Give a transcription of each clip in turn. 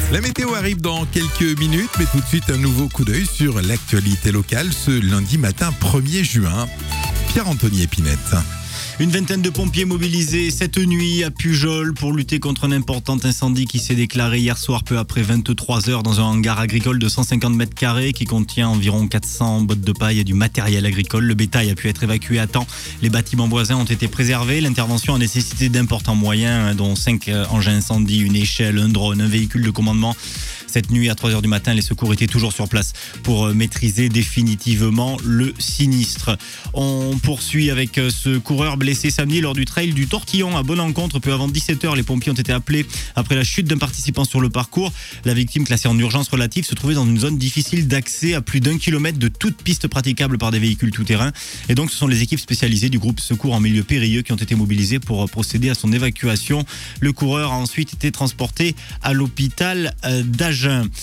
La météo arrive dans quelques minutes, mais tout de suite un nouveau coup d'œil sur l'actualité locale ce lundi matin 1er juin. Pierre-Anthony Épinette. Une vingtaine de pompiers mobilisés cette nuit à Pujol pour lutter contre un important incendie qui s'est déclaré hier soir peu après 23 heures dans un hangar agricole de 150 mètres carrés qui contient environ 400 bottes de paille et du matériel agricole. Le bétail a pu être évacué à temps. Les bâtiments voisins ont été préservés. L'intervention a nécessité d'importants moyens, dont 5 engins incendie, une échelle, un drone, un véhicule de commandement. Cette nuit, à 3h du matin, les secours étaient toujours sur place pour maîtriser définitivement le sinistre. On poursuit avec ce coureur blessé samedi lors du trail du Tortillon à Bonne-Encontre. Peu avant 17h, les pompiers ont été appelés après la chute d'un participant sur le parcours. La victime, classée en urgence relative, se trouvait dans une zone difficile d'accès à plus d'1 kilomètre de toute piste praticable par des véhicules tout-terrain. Et donc, ce sont les équipes spécialisées du groupe Secours en milieu périlleux qui ont été mobilisées pour procéder à son évacuation. Le coureur a ensuite été transporté à l'hôpital d'Agen.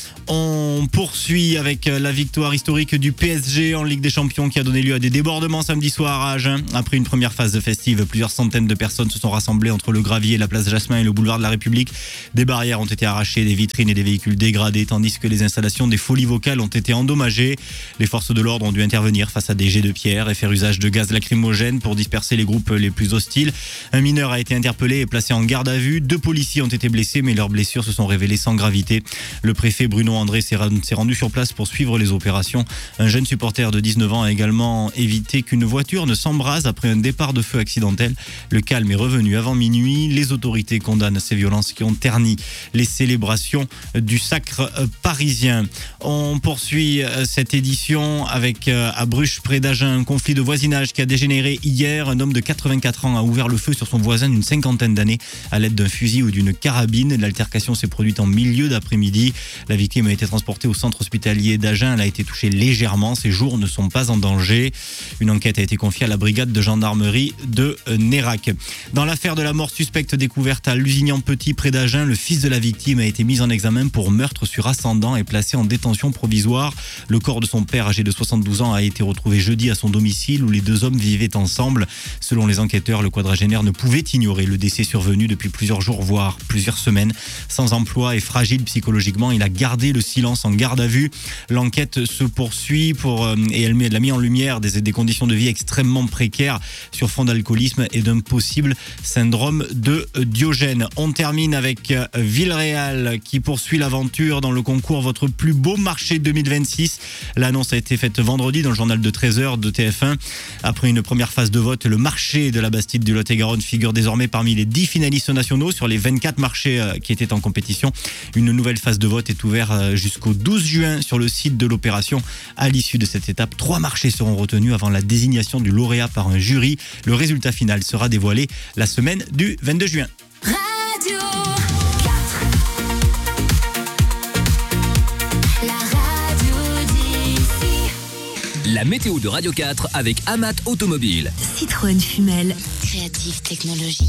On poursuit avec la victoire historique du PSG en Ligue des Champions qui a donné lieu à des débordements samedi soir à Agen. Après une première phase festive, plusieurs centaines de personnes se sont rassemblées entre le Gravier, la place Jasmin et le boulevard de la République. Des barrières ont été arrachées, des vitrines et des véhicules dégradés, tandis que les installations des folies vocales ont été endommagées. Les forces de l'ordre ont dû intervenir face à des jets de pierre et faire usage de gaz lacrymogène pour disperser les groupes les plus hostiles. Un mineur a été interpellé et placé en garde à vue. 2 policiers ont été blessés, mais leurs blessures se sont révélées sans gravité. Le préfet Bruno André s'est rendu sur place pour suivre les opérations. Un jeune supporter de 19 ans a également évité qu'une voiture ne s'embrase après un départ de feu accidentel. Le calme est revenu avant minuit. Les autorités condamnent ces violences qui ont terni les célébrations du sacre parisien. On poursuit cette édition avec à Bruches, près d'Agen, un conflit de voisinage qui a dégénéré hier. Un homme de 84 ans a ouvert le feu sur son voisin d'une cinquantaine d'années à l'aide d'un fusil ou d'une carabine. L'altercation s'est produite en milieu d'après-midi. La victime a été transportée au centre hospitalier d'Agen. Elle a été touchée légèrement. Ses jours ne sont pas en danger. Une enquête a été confiée à la brigade de gendarmerie de Nérac. Dans l'affaire de la mort suspecte découverte à Lusignan-Petit, près d'Agen, le fils de la victime a été mis en examen pour meurtre sur ascendant et placé en détention provisoire. Le corps de son père, âgé de 72 ans, a été retrouvé jeudi à son domicile où les 2 hommes vivaient ensemble. Selon les enquêteurs, le quadragénaire ne pouvait ignorer le décès survenu depuis plusieurs jours, voire plusieurs semaines. Sans emploi et fragile psychologiquement, il a gardé le silence en garde à vue. L'enquête se poursuit et elle a mis en lumière des conditions de vie extrêmement précaires sur fond d'alcoolisme et d'un possible syndrome de Diogène. On termine avec Villeréal qui poursuit l'aventure dans le concours Votre plus beau marché 2026. L'annonce a été faite vendredi dans le journal de 13h de TF1. Après une première phase de vote, le marché de la Bastide du Lot-et-Garonne figure désormais parmi les 10 finalistes nationaux sur les 24 marchés qui étaient en compétition. Une nouvelle phase de vote est ouverte jusqu'au 12 juin sur le site de l'opération. À l'issue de cette étape, 3 marchés seront retenus avant la désignation du lauréat par un jury. Le résultat final sera dévoilé la semaine du 22 juin. Radio 4. La radio d'ici. La météo de Radio 4 avec Amat Automobile. Citroën Fumel. Creative Technologies.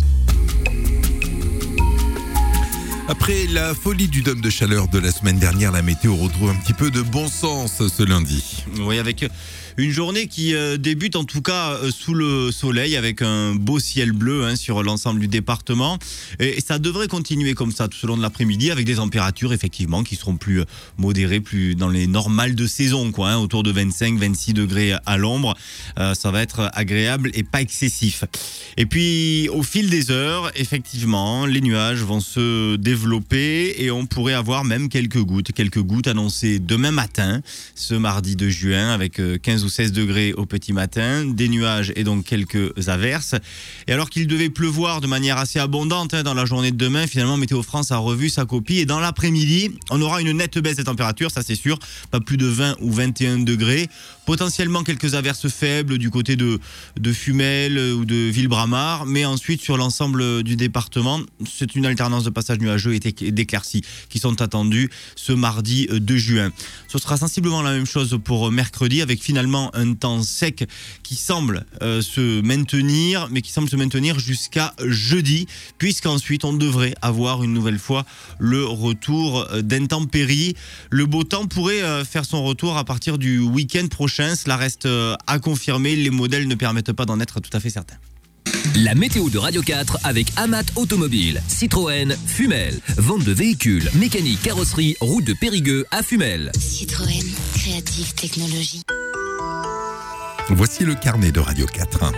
Après la folie du dôme de chaleur de la semaine dernière, la météo retrouve un petit peu de bon sens ce lundi. Oui, avec une journée qui débute en tout cas sous le soleil avec un beau ciel bleu sur l'ensemble du département. Et ça devrait continuer comme ça tout au long de l'après-midi avec des températures effectivement qui seront plus modérées, plus dans les normales de saison, autour de 25-26 degrés à l'ombre. Ça va être agréable et pas excessif. Et puis au fil des heures, effectivement, les nuages vont se développer et on pourrait avoir même quelques gouttes annoncées demain matin, ce mardi 2 juin, avec 15 ou 16 degrés au petit matin, des nuages et donc quelques averses. Et alors qu'il devait pleuvoir de manière assez abondante dans la journée de demain, finalement Météo France a revu sa copie et dans l'après-midi, on aura une nette baisse des températures, ça c'est sûr, pas plus de 20 ou 21 degrés. Potentiellement quelques averses faibles du côté de Fumel ou de Villebramar, mais ensuite sur l'ensemble du département, c'est une alternance de passages nuageux et d'éclaircies qui sont attendues ce mardi 2 juin. Ce sera sensiblement la même chose pour mercredi avec finalement un temps sec qui semble se maintenir, mais qui semble se maintenir jusqu'à jeudi, puisqu'ensuite on devrait avoir une nouvelle fois le retour d'intempéries. Le beau temps pourrait faire son retour à partir du week-end prochain. Cela reste à confirmer. Les modèles ne permettent pas d'en être tout à fait certains. La météo de Radio 4 avec Amat Automobile. Citroën, Fumel. Vente de véhicules, mécanique, carrosserie, route de Périgueux à Fumel. Citroën, créative technologie. Voici le carnet de Radio 4.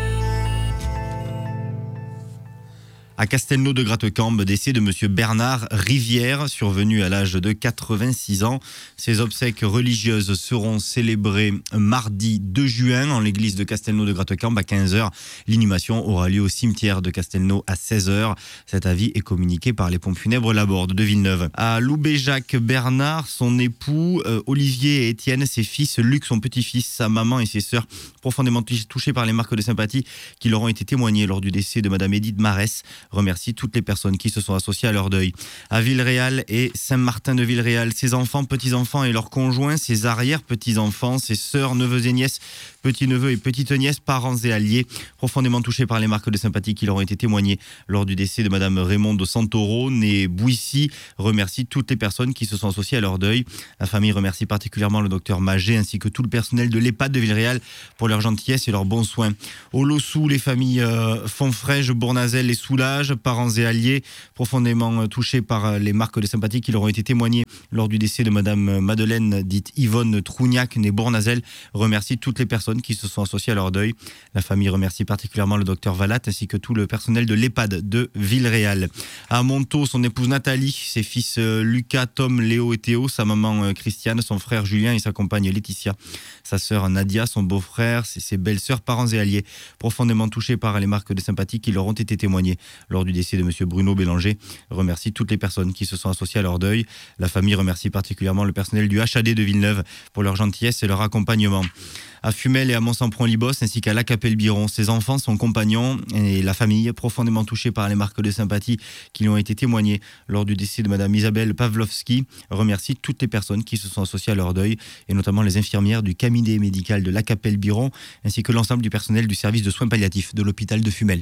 À Castelnau de Grattecambe, décès de monsieur Bernard Rivière, survenu à l'âge de 86 ans. Ses obsèques religieuses seront célébrées mardi 2 juin en l'église de Castelnau de Grattecambe à 15h. L'inhumation aura lieu au cimetière de Castelnau à 16h. Cet avis est communiqué par les pompes funèbres Laborde de Villeneuve. À Loubéjac, Bernard, son époux, Olivier et Étienne, ses fils, Luc, son petit-fils, sa maman et ses sœurs, profondément touchés par les marques de sympathie qui leur ont été témoignées lors du décès de madame Edith Marès. Remercie toutes les personnes qui se sont associées à leur deuil. À Villeréal et Saint-Martin de Villeréal, ses enfants, petits-enfants et leurs conjoints, ses arrière-petits-enfants, ses sœurs, neveux et nièces, petits-neveux et petites-nièces, parents et alliés, profondément touchés par les marques de sympathie qui leur ont été témoignées lors du décès de madame Raymonde Santoro, née Bouissy, remercie toutes les personnes qui se sont associées à leur deuil. La famille remercie particulièrement le docteur Magé ainsi que tout le personnel de l'EHPAD de Villeréal pour leur gentillesse et leurs bons soins. Au Lossou, les familles Fonfrège, Bournazel et Soulage, parents et alliés, profondément touchés par les marques de sympathie qui leur ont été témoignées lors du décès de madame Madeleine, dite Yvonne Trougnac, née Bournazel, remercie toutes les personnes qui se sont associées à leur deuil. La famille remercie particulièrement le docteur Valat ainsi que tout le personnel de l'EHPAD de Villeréal. À Montaut, son épouse Nathalie, ses fils Lucas, Tom, Léo et Théo, sa maman Christiane, son frère Julien et sa compagne Laetitia, sa sœur Nadia, son beau-frère, ses belles-sœurs, parents et alliés, profondément touchés par les marques de sympathie qui leur ont été témoignées lors du décès de monsieur Bruno Bélanger, remercie toutes les personnes qui se sont associées à leur deuil. La famille remercie particulièrement le personnel du HAD de Villeneuve pour leur gentillesse et leur accompagnement. À Fumel et à Mont-Sampron-Libos ainsi qu'à La Capelle-Biron, ses enfants, son compagnon et la famille profondément touchés par les marques de sympathie qui lui ont été témoignées lors du décès de madame Isabelle Pavlovski, remercie toutes les personnes qui se sont associées à leur deuil et notamment les infirmières du cabinet médical de La Capelle-Biron ainsi que l'ensemble du personnel du service de soins palliatifs de l'hôpital de Fumel.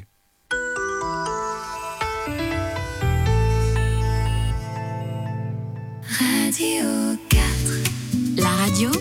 Radio 4. La radio